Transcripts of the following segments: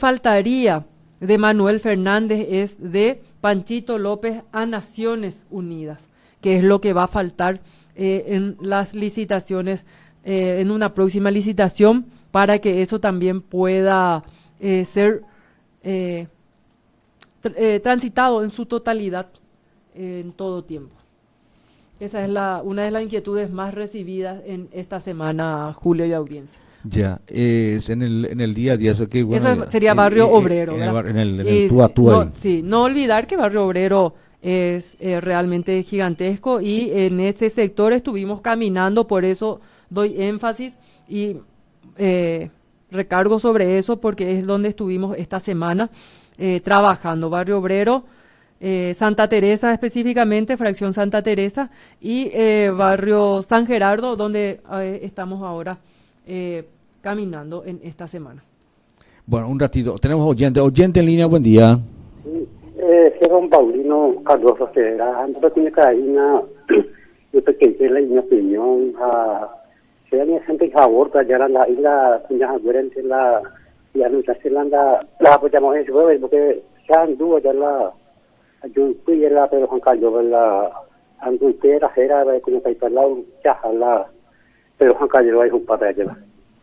faltaría de Manuel Fernández es de Panchito López a Naciones Unidas, que es lo que va a faltar en las licitaciones, en una próxima licitación, para que eso también pueda ser transitado en su totalidad en todo tiempo. Esa es una de las inquietudes más recibidas en esta semana, Julio y audiencia. Ya, es en el día a día, eso que bueno. Eso sería Barrio Obrero, ¿verdad? En el tú a tú ahí. Sí, no olvidar que Barrio Obrero es realmente gigantesco y en ese sector estuvimos caminando, por eso doy énfasis y recargo sobre eso porque es donde estuvimos esta semana trabajando. Barrio Obrero, Santa Teresa específicamente, fracción Santa Teresa, y Barrio San Gerardo, donde estamos ahora caminando en esta semana. Bueno, un ratito, tenemos oyente en línea, buen día. Sí, soy don Paulino Cardoso Federal, antes de que hay yo pequeñé la opinión, se han gente que aborta ya la isla, ya durante la, ya no se la apoyamos eso, porque se han dúo ya la, yo fui la, pero Juan Carlos, la, angustera, era, como que hay para ya la, pero Juan Carlos hay un par de allá.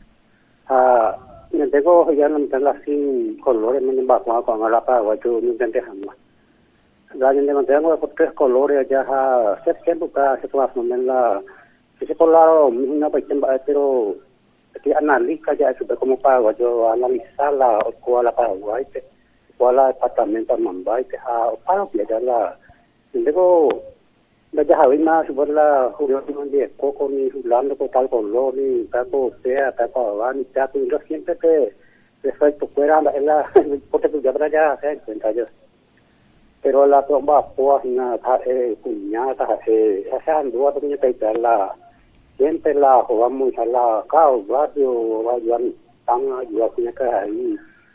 Me tengo ya no me tengo así colores, me embarco con la paga, yo no intenté jamás. La gente me tengo por tres colores, ya se siempre para se puede hacer la, ese color, no pero que analiza ya eso, como pago, yo analizar la cuál la Paraguay, cuál la departamento de Mambay, para que ya la, tengo la ya había más por la jurídica de coco ni hablando con tal color ni taco sea taco va ni taco yo siempre que efecto fuera la porque tú ya para allá se encuentra yo pero la bomba pues nada cuñada se andó a tener que la siempre la jugamos a la cao radio radio tan yo tenía que ahí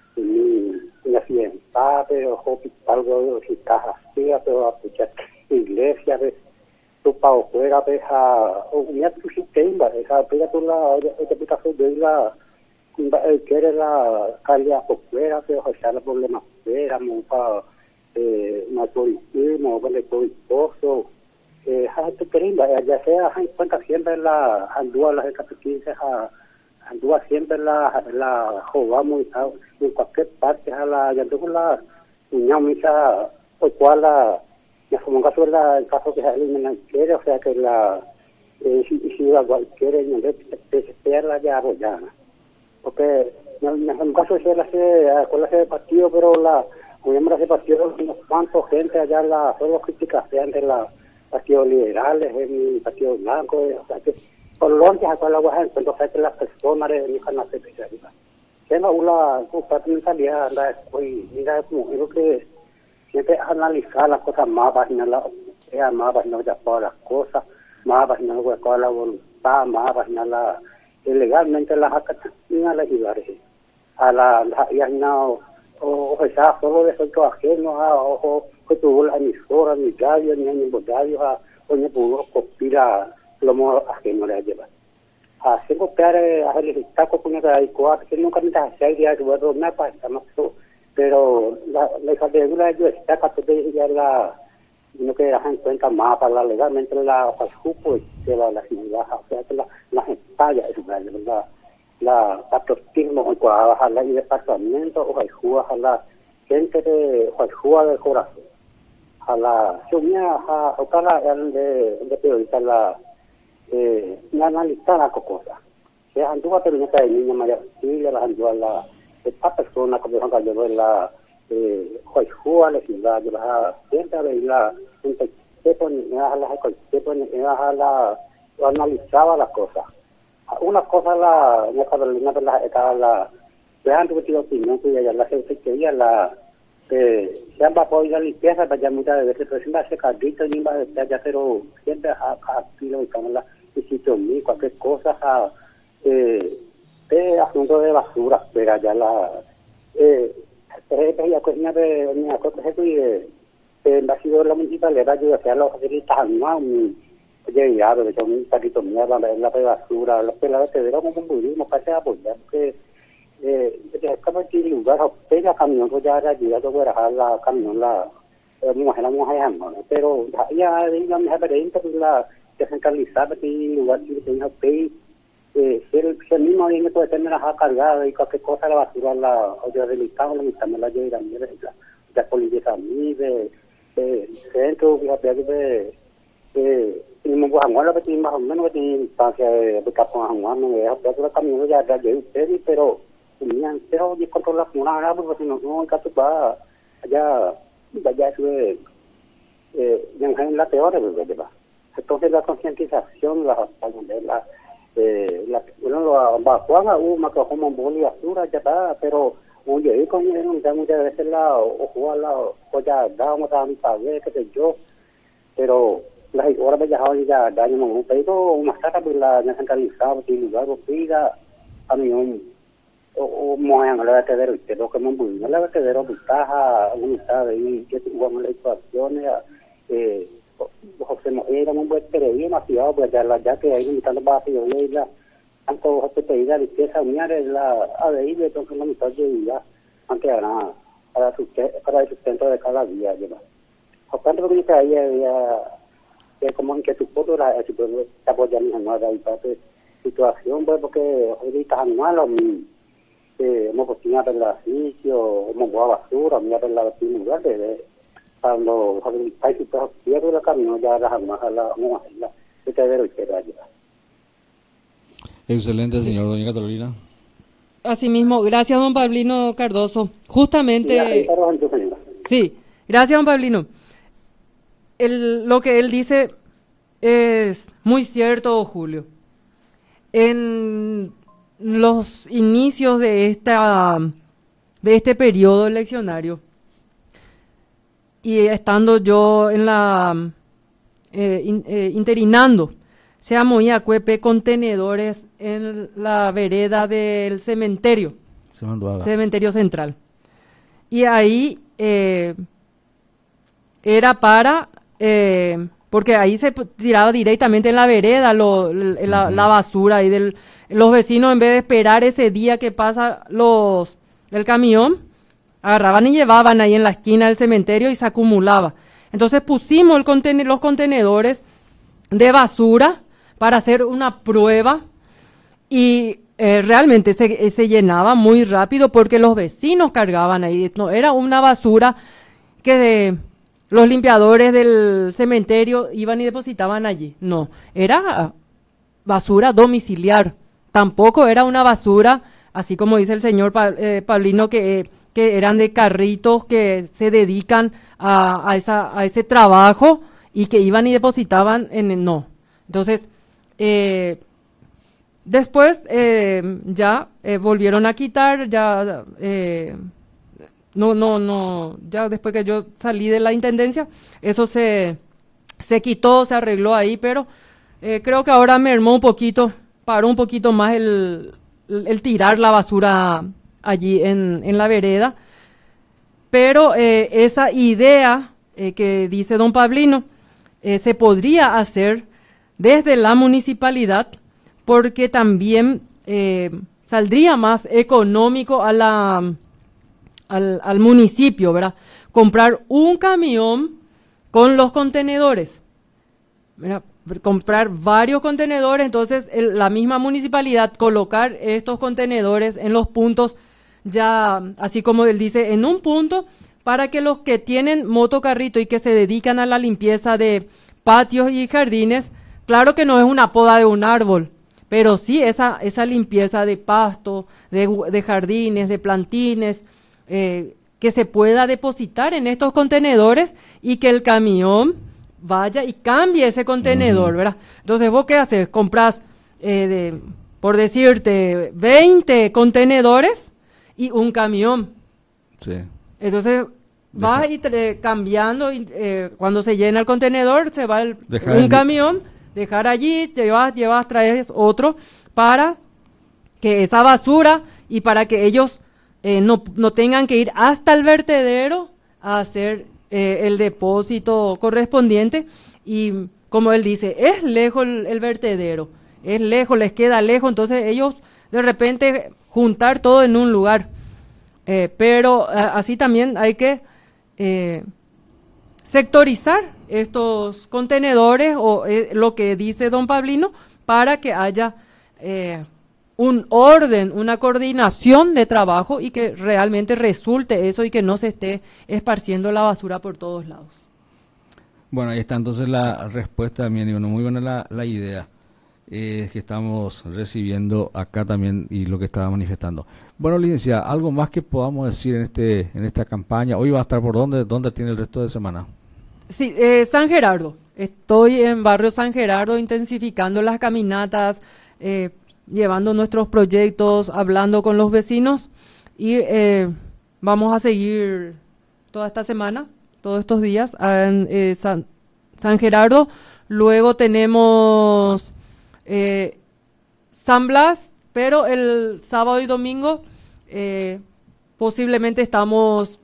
ni la fiesta pero hospital algo si caja sí pero escuchar iglesia de tu pao fuera deja o ya tu sistema esa pega tu la aplicación de la quiere la calidad por fuera pero ya los problemas fuera monta más turismo vale todo esposo tu querida ya sea en cuenta siempre la andúa las catequistas andúa siempre la jugamos en cualquier parte a la ya tengo la niña misa o cual la ya como caso el caso que alguien quiere o sea que la si la quiere la ya apoyana porque en caso de ser con la partido pero la miembros de partido unos cuantos gente allá la solo críticas sean de la partidos liberales el partido blanco o sea que por lo que a la guaja entonces que las personas de mi canal se especializan tengo una mentalidad hoy mira como digo que siempre analizar las cosas más páginas más páginas de todas las cosas más páginas de toda la voluntad más páginas legalmente las acataciones legislares a la ya no o sea solo de efecto ajeno o que tuvo la emisora ni radio ni radio o ni pudo copiar lo más ajeno le lleva así copiar a el taco con el cuarto que nunca me da seria de bueno me pasa más pero la factura yo está que ya la no que dejan en cuenta más para legalmente la pues que la ciudad o sea que la España es verdad la patriotismo o bajar la departamento o hay a la gente de juega del corazón a la sumia a otra de periodista la analizar las cosas se andúa pero no está de niña María sí la andúa la esta persona como Juan Carlos la juega la ciudad de la siempre de la gente que pone a la analizaba las cosas una cosa la Carolina de la vean tu opinión que ya la gente que ya la se llama apoyo a la limpieza para ya muchas veces pero siempre hace caldito ni más ya pero siempre aquí lo que la sitio mí cualquier cosa asunto de basura pero ya la ya cocina de mi acoso que ha sido la municipalidad yo hacía los facilitas no oye ya pero yo un poquito mierda la de basura los pelados te dieron como un budismo para apoyar porque Como si lugar pega camión pues ya era llegado a dejar la camión la mujer pero ya digamos me aparenta pues la descentralizada que lugar que tenga pay el mismo dinero puede tener la cargada y cualquier cosa la basura la o de delicado la mitad me la llega de política de centro de thì mình có hàng hóa là cái mà không nó thì ta sẽ bị cặp hàng hóa mình học được cái camión ya ya dễ thế đi pero mình pero đi controlar como nada porque no no hay caso para allá allá es yang hay la peor de verdad entonces la concientización la uno lo va a una como basura ya está pero oye con muchas veces la o la o ya damos a mi padre que yo pero las horas de viajar ya daño un pero más tarde pues la centralizada thì lugar porque ya a mí o moyan la vertedero y lo que me muy la vertedero está unidad y que tuvo la situación José era un buen periodo demasiado pues ya que hay un tanto vacío y la tanto José pedía limpieza unidad la ahí de todo la mitad de ya aunque era para el sustento de cada día lleva o cuando que ahí que como en que tu foto la apoyando en la situación pues porque ahorita anual hemos cocinar en la sitio hemos guardado basura mira en la lugar de cuando hay situación pierde la camino ya las armas a la vertedero y queda allá. Excelente, señor doña Catalina. Asimismo, gracias don Pablino Cardoso. Justamente... Sí, gracias don Pablino. Lo que él dice es muy cierto, Julio. En los inicios de este periodo eleccionario, y estando yo en la interinando, se movía cuepe contenedores en la vereda del cementerio central. Y ahí era para porque ahí se tiraba directamente en la vereda la basura y los vecinos, en vez de esperar ese día que pasa el camión, agarraban y llevaban ahí en la esquina del cementerio y se acumulaba. Entonces pusimos los contenedores de basura para hacer una prueba y realmente se llenaba muy rápido porque los vecinos cargaban ahí. No era una basura que los limpiadores del cementerio iban y depositaban allí. No, era basura domiciliar. Tampoco era una basura, así como dice el señor Pablino, que eran de carritos que se dedican a ese trabajo y que iban y depositaban no. Entonces, después ya volvieron a quitar, ya ya después que yo salí de la intendencia, eso se quitó, se arregló ahí, pero creo que ahora mermó un poquito, paró un poquito más el tirar la basura allí en la vereda, pero esa idea que dice don Pablino se podría hacer desde la municipalidad, porque también saldría más económico al municipio, ¿verdad? Comprar un camión con los contenedores, ¿verdad? Comprar varios contenedores, entonces la misma municipalidad colocar estos contenedores en los puntos, ya así como él dice, en un punto, para que los que tienen motocarrito y que se dedican a la limpieza de patios y jardines, claro que no es una poda de un árbol, pero sí esa limpieza de pasto, de jardines, de plantines, que se pueda depositar en estos contenedores y que el camión vaya y cambie ese contenedor, ¿verdad? Entonces, ¿vos qué haces? Compras, por decirte, 20 contenedores y un camión. Sí. Entonces, vas y cambiando, y cuando se llena el contenedor, se va un camión, dejar allí, llevas, traes otro, para que esa basura y para que ellos no tengan que ir hasta el vertedero a hacer el depósito correspondiente. Y como él dice, es lejos el vertedero, es lejos, les queda lejos, entonces ellos de repente juntar todo en un lugar. Pero así también hay que sectorizar estos contenedores o lo que dice don Pablino para que haya un orden, una coordinación de trabajo y que realmente resulte eso y que no se esté esparciendo la basura por todos lados. Bueno, ahí está entonces la respuesta también, y bueno, muy buena la idea que estamos recibiendo acá también y lo que estaba manifestando. Bueno, licenciada, ¿algo más que podamos decir en esta campaña? ¿Hoy va a estar por dónde tiene el resto de semana? Sí, San Gerardo. Estoy en barrio San Gerardo intensificando las caminatas, llevando nuestros proyectos, hablando con los vecinos y vamos a seguir toda esta semana, todos estos días en San Gerardo. Luego tenemos San Blas, pero el sábado y domingo posiblemente estamos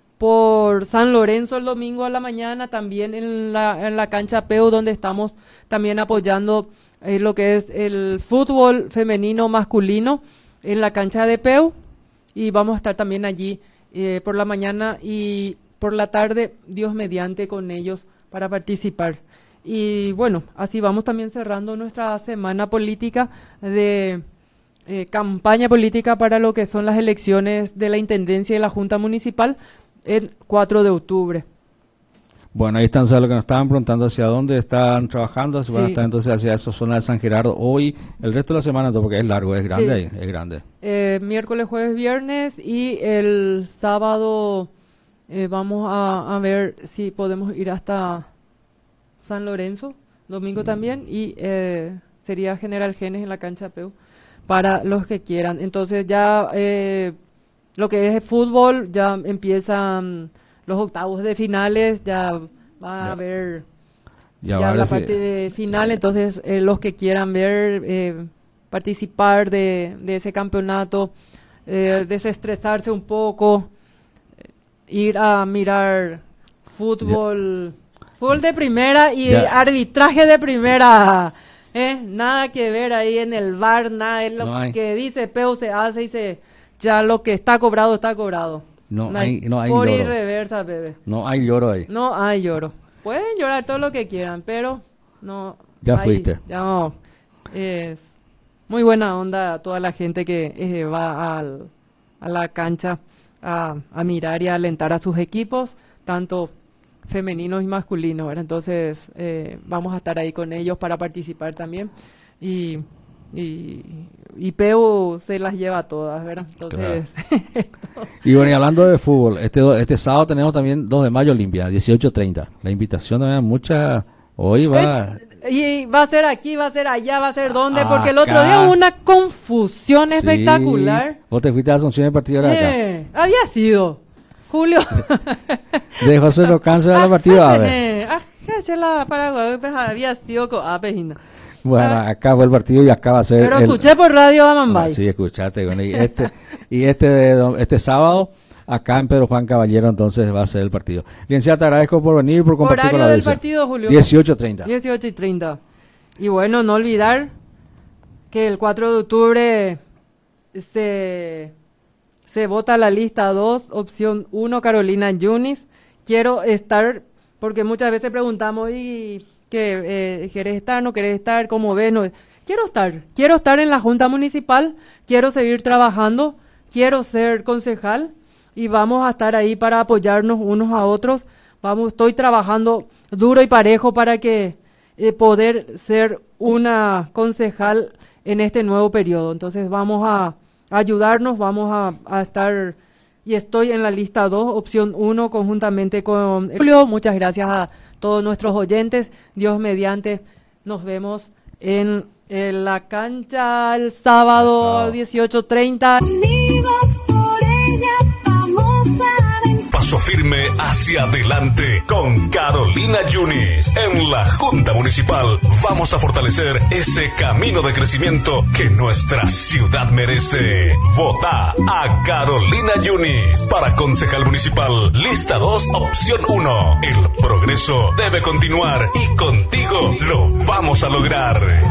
por San Lorenzo el domingo a la mañana, también en la cancha Peu, donde estamos también apoyando lo que es el fútbol femenino masculino en la cancha de Peu, y vamos a estar también allí por la mañana y por la tarde, Dios mediante, con ellos para participar. Y bueno, así vamos también cerrando nuestra semana política de campaña política para lo que son las elecciones de la Intendencia y la Junta Municipal el 4 de octubre. Bueno, ahí están, ¿sabes lo que nos estaban preguntando? ¿Hacia dónde están trabajando? Si van a estar entonces hacia esa zona de San Gerardo hoy, el resto de la semana, porque es largo, es grande ahí, es grande. Miércoles, jueves, viernes y el sábado vamos a ver si podemos ir hasta San Lorenzo, domingo también, y sería General Genes en la cancha Peu para los que quieran. Entonces ya lo que es el fútbol, ya empiezan los octavos de finales, ya va a haber ya la parte final, entonces los que quieran ver, participar de ese campeonato, desestresarse un poco, ir a mirar fútbol de primera y arbitraje de primera, nada que ver ahí en el bar, nada, es lo que dice Peu se hace y ya lo que está cobrado está cobrado. No hay por lloro. Y reversa, bebé. No hay lloro ahí. No hay lloro. Pueden llorar todo lo que quieran, pero no. Ya fuiste. Ya no. Es muy buena onda a toda la gente que va a la cancha a mirar y a alentar a sus equipos, tanto femeninos y masculinos, ¿verdad? Entonces vamos a estar ahí con ellos para participar también y Peu se las lleva todas, ¿verdad? Entonces, claro. Y bueno, y hablando de fútbol, este sábado tenemos también 2 de mayo Olimpia, 18:30. La invitación también mucha, hoy va... Y va a ser aquí, va a ser allá, va a ser donde, porque el otro día hubo una confusión espectacular. Vos te fuiste a Asunción del partido de acá. Había sido, Julio. De José Rocanza de la partido AVE. Había sido con AVE. Bueno, acá fue el partido y acá va a ser. Pero escuché por radio a Mambay. Sí, escuchaste. Bueno, y este sábado, acá en Pedro Juan Caballero, entonces va a ser el partido. Licenciada, te agradezco por venir, por compartir horario con la del audiencia. partido, Julio. 18:30. 18:30. Y bueno, no olvidar que el 4 de octubre se vota la lista 2, opción 1, Carolina Yunis. Quiero estar, porque muchas veces preguntamos, ¿y qué querés estar, no querés estar, cómo ves? No? Quiero estar en la Junta Municipal, quiero seguir trabajando, quiero ser concejal y vamos a estar ahí para apoyarnos unos a otros. Estoy trabajando duro y parejo para que poder ser una concejal en este nuevo periodo. Entonces vamos a ayudarnos, vamos a estar, y estoy en la lista 2, opción 1, conjuntamente con Julio. Muchas gracias a todos nuestros oyentes. Dios mediante, nos vemos en la cancha el sábado 18:30. Paso firme hacia adelante con Carolina Yunis. En la Junta Municipal vamos a fortalecer ese camino de crecimiento que nuestra ciudad merece. Vota a Carolina Yunis para concejal municipal. Lista 2, opción 1. El progreso debe continuar y contigo lo vamos a lograr.